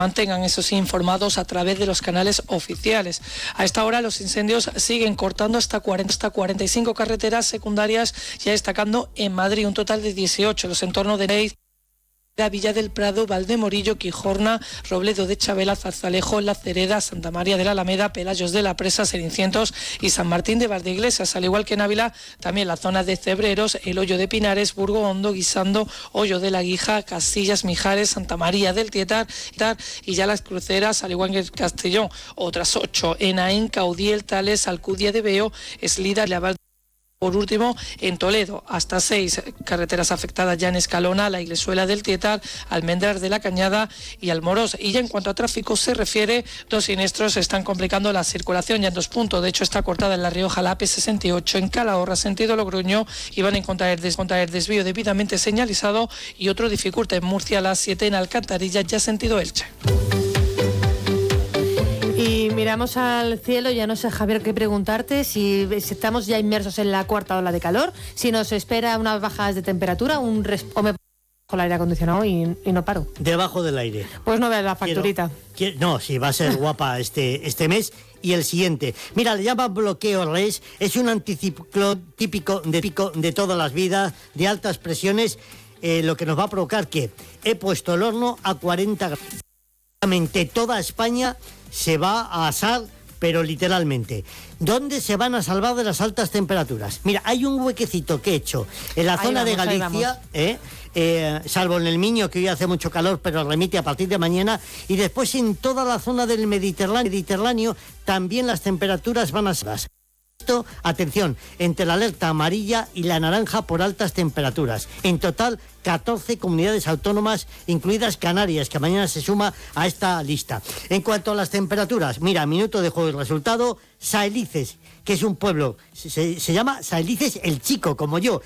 mantengan, eso sí, informados a través de los canales oficiales. A esta hora los incendios siguen cortando hasta 45 carreteras secundarias, ya destacando en Madrid un total de 18, los entornos de Ney, Villa del Prado, Valdemorillo, Quijorna, Robledo de Chabela, Zarzalejo, La Cereda, Santa María de la Alameda, Pelayos de la Presa, Serincientos y San Martín de Valdeiglesias, al igual que en Ávila, también la zona de Cebreros, El Hoyo de Pinares, Burgo Hondo, Guisando, Hoyo de la Guija, Casillas, Mijares, Santa María del Tietar y ya las cruceras, al igual que en Castellón, otras 8 en Aín, Caudiel, Tales, Alcudia de Veo, Eslida, Laval. Por último, en Toledo, hasta 6 carreteras afectadas ya en Escalona, La Iglesuela del Tietar, Almendrar de la Cañada y Almorós. Y ya en cuanto a tráfico se refiere, 2 siniestros están complicando la circulación ya en 2 puntos. De hecho, está cortada en La Rioja la AP68, en Calahorra, sentido Logroño, y van a encontrar el desvío debidamente señalizado, y otro dificulta en Murcia la 7 en Alcantarilla, ya sentido Elche. Y miramos al cielo, ya no sé, Javier, qué preguntarte, si estamos ya inmersos en la cuarta ola de calor, si nos espera unas bajadas de temperatura, o me pongo el aire acondicionado y no paro. Debajo del aire. Pues no veas la facturita. No, sí, va a ser guapa este mes y el siguiente. Mira, le llaman bloqueo RES, es un anticiclón típico de todas las vidas, de altas presiones, lo que nos va a provocar que he puesto el horno a 40 grados. Toda España se va a asar, pero literalmente. ¿Dónde se van a salvar de las altas temperaturas? Mira, hay un huequecito que he hecho en la zona de Galicia, salvo en el Miño, que hoy hace mucho calor, pero remite a partir de mañana, y después en toda la zona del Mediterráneo también las temperaturas van a ser. Atención, entre la alerta amarilla y la naranja por altas temperaturas. En total, 14 comunidades autónomas, incluidas Canarias, que mañana se suma a esta lista. En cuanto a las temperaturas, mira, minuto de juego y resultado, Saelices, que es un pueblo, se llama Saelices el Chico, como yo,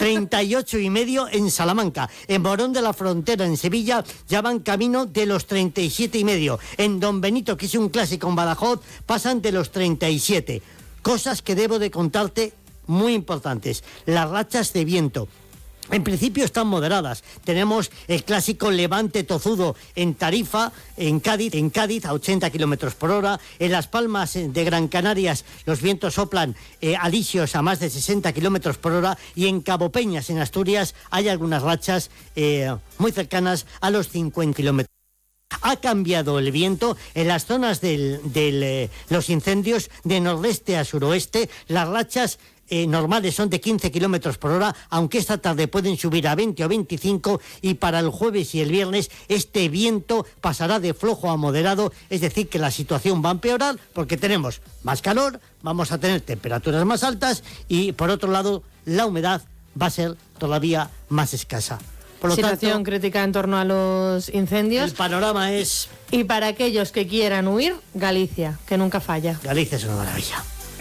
38,5 en Salamanca. En Morón de la Frontera, en Sevilla, ya van camino de los 37,5. En Don Benito, que es un clásico en Badajoz, pasan de los 37. Cosas que debo de contarte muy importantes. Las rachas de viento. En principio están moderadas. Tenemos el clásico levante tozudo en Tarifa, en Cádiz a 80 kilómetros por hora. En Las Palmas de Gran Canarias los vientos soplan alisios a más de 60 kilómetros por hora. Y en Cabo Peñas, en Asturias, hay algunas rachas muy cercanas a los 50 kilómetros. Ha cambiado el viento en las zonas de los incendios de nordeste a suroeste. Las rachas normales son de 15 kilómetros por hora, aunque esta tarde pueden subir a 20 o 25, y para el jueves y el viernes este viento pasará de flojo a moderado, es decir, que la situación va a empeorar porque tenemos más calor, vamos a tener temperaturas más altas y, por otro lado, la humedad va a ser todavía más escasa. Por lo situación tanto, crítica en torno a los incendios. El panorama es... Y para aquellos que quieran huir, Galicia, que nunca falla. Galicia es una maravilla.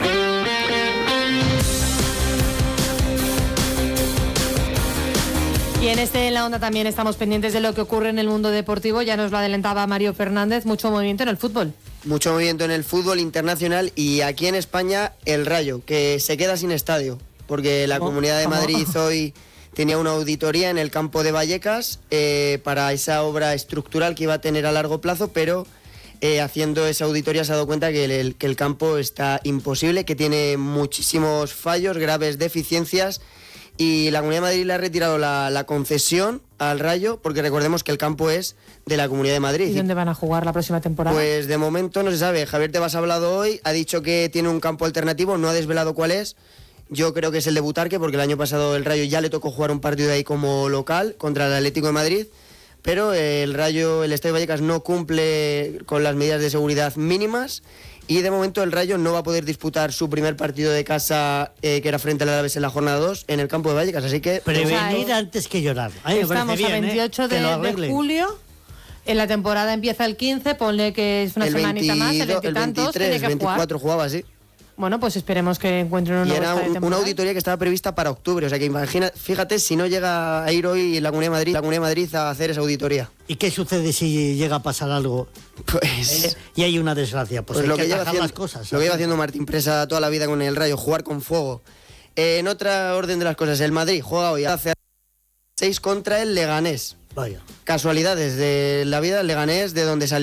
Y en La Onda también estamos pendientes de lo que ocurre en el mundo deportivo. Ya nos lo adelantaba Mario Fernández, mucho movimiento en el fútbol. Mucho movimiento en el fútbol internacional y aquí en España el Rayo, que se queda sin estadio, porque la Comunidad de Madrid hoy tenía una auditoría en el campo de Vallecas para esa obra estructural que iba a tener a largo plazo, pero haciendo esa auditoría se ha dado cuenta que el campo está imposible, que tiene muchísimos fallos, graves deficiencias, y la Comunidad de Madrid le ha retirado la concesión al Rayo, porque recordemos que el campo es de la Comunidad de Madrid. ¿Y dónde van a jugar la próxima temporada? Pues de momento no se sabe. Javier Tebas ha hablado hoy, ha dicho que tiene un campo alternativo, no ha desvelado cuál es. Yo creo que es el de Butarque, porque el año pasado el Rayo ya le tocó jugar un partido ahí como local contra el Atlético de Madrid, pero el Rayo, el Estadio Vallecas no cumple con las medidas de seguridad mínimas y de momento el Rayo no va a poder disputar su primer partido de casa, que era frente al Alavés en la jornada 2, en el campo de Vallecas, así que... Prevenir antes que llorar. Estamos a 28 de julio. En la temporada empieza el 15, ponle que es una semanita más, el 20 y tantos, tiene que 24 jugaba, sí. Bueno, pues esperemos que encuentren una nueva temporada. Una auditoría que estaba prevista para octubre, o sea que imagina, fíjate si no llega a ir hoy la Comunidad de Madrid a hacer esa auditoría. ¿Y qué sucede si llega a pasar algo? Pues y hay una desgracia, pues hay lo que lleva atajar las cosas. Lo que lleva haciendo Martín Presa toda la vida con el Rayo, jugar con fuego. En otra orden de las cosas, el Madrid juega hoy a 6 contra el Leganés. Vaya. Casualidades de la vida, el Leganés, de donde salió